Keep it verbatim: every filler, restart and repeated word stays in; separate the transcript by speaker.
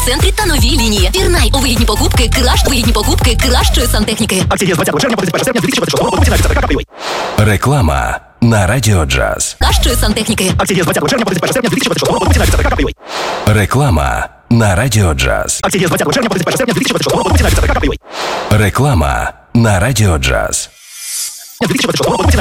Speaker 1: центрі та новій лінії. Пірнай у вигідні покупки, кращ, вигідні покупки кращої сантехніки.
Speaker 2: Акція є з двадцятого червня по тридцять перше серпня дві тисячі двадцять шостого року. Ціна від ЦК.
Speaker 3: Реклама на Радіо Джаз.
Speaker 1: Кращої сантехніки.
Speaker 2: Акція є з двадцятого червня по тридцять перше серпня дві тисячі двадцять шостого року. Ціна від ЦК.
Speaker 3: Реклама на Радіо Джаз.
Speaker 2: Акція є з двадцятого червня по тридцять перше серпня дві тисячі двадцять шостого року. Ціна від ЦК.
Speaker 3: Реклама на Радіо Джаз.
Speaker 2: дві тисячі двадцять шостого року.